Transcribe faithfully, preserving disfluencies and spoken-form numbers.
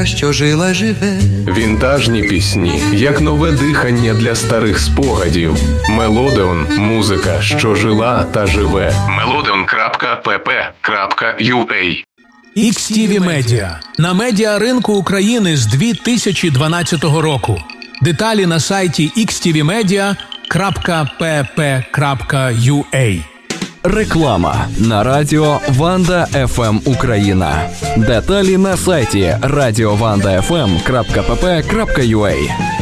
що жила живе. Вінтажні пісні, як нове дихання для старих спогадів. Мелодеон – музика, що жила та живе. мелодеон крапка пе пе крапка ю а. ікс ті ві Media. На медіаринку України з дві тисячі дванадцятого року. Деталі на сайті ікс ті ві медіа крапка пе пе крапка ю а. Реклама на радіо Ванда еф ем Україна. Деталі на сайті радіованда еф ем крапка пе пе крапка ю а.